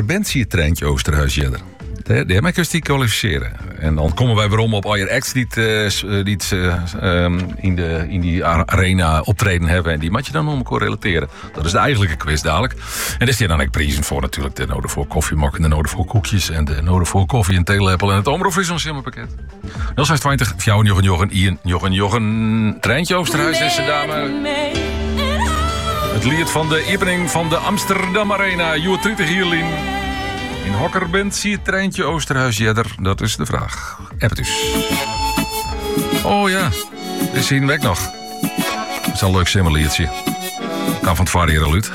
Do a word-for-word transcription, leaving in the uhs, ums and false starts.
bent zie je treintje Oosterhuis jeder. Daarmee kun je die kwalificeren. En dan komen wij weer om op al je acts die, het, uh, die het, uh, um, in, de, in die arena optreden hebben. En die moet je dan om elkaar relateren. Dat is de eigenlijke quiz dadelijk. En daar is hier dan ook prijzen voor natuurlijk. De noden voor koffiemok en de noden voor koekjes. En de noden voor koffie en theelepel. En het Omroep Friesland simmerpakket. nul zes twintig, fjouwen, jochen, jochen, Ian, jochen, jochen. Treintje Oosterhuis, deze dame. Het lied van de opening van de Amsterdam Arena. Joe dertig Hierlien. In Hokker bent zie je treintje Oosterhuis jedder? Dat is de vraag. App het dus. Oh ja, dit zien we ook nog. Dat is een leuk simmerliedje. Kan van het variëren, Luut.